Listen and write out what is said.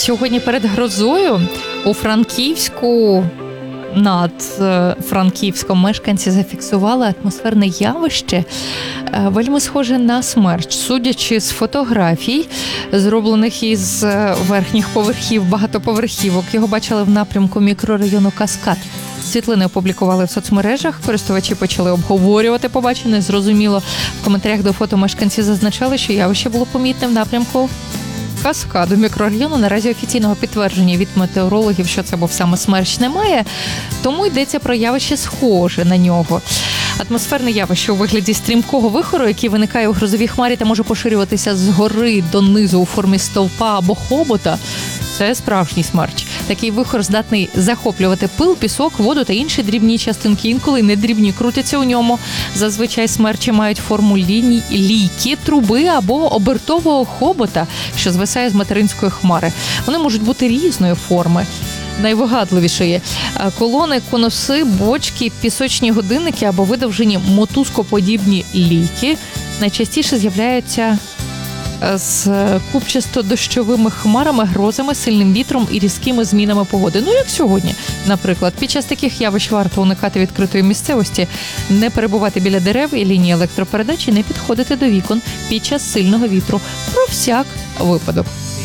Сьогодні перед грозою у Франківську, над Франківськом, мешканці зафіксували атмосферне явище, вельми схоже на смерч. Судячи з фотографій, зроблених із верхніх поверхів багатоповерхівок, його бачили в напрямку мікрорайону Каскад. Світлини опублікували в соцмережах, користувачі почали обговорювати побачене. Зрозуміло, в коментарях до фото мешканці зазначали, що явище було помітне в напрямку Каскаду мікрорайону. Наразі офіційного підтвердження від метеорологів, що це був саме смерч, немає, тому йдеться про явище схоже на нього. Атмосферне явище у вигляді стрімкого вихору, який виникає у грозовій хмарі та може поширюватися згори донизу у формі стовпа або хобота, це справжній смерч. Такий вихор здатний захоплювати пил, пісок, воду та інші дрібні частинки. Інколи недрібні крутяться у ньому. Зазвичай смерчі мають форму лійки, труби або обертового хобота, що звисає з материнської хмари. Вони можуть бути різної форми. Найвигадливішої – колони, конуси, бочки, пісочні годинники або видовжені мотузкоподібні лійки найчастіше з'являються з купчасто-дощовими хмарами, грозами, сильним вітром і різкими змінами погоди. Ну, як сьогодні, наприклад. Під час таких явищ варто уникати відкритої місцевості, не перебувати біля дерев і лінії електропередач і не підходити до вікон під час сильного вітру. Про всяк випадок.